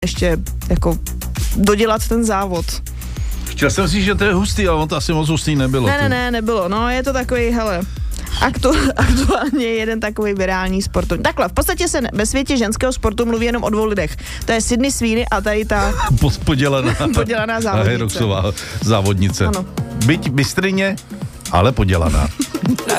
ještě jako dodělat ten závod. Chtěl jsem si, že to je hustý, ale on to asi moc hustý nebylo. Ne, nebylo. No, je to takový, hele, aktuálně jeden takový virální sportovní. Takhle, v podstatě se ve světě ženského sportu mluví jenom o 2 lidech. To je Sydney Sweeney a tady ta podělaná závodnice. Hyroxová závodnice. Ano. Byť bystryně, ale podělaná.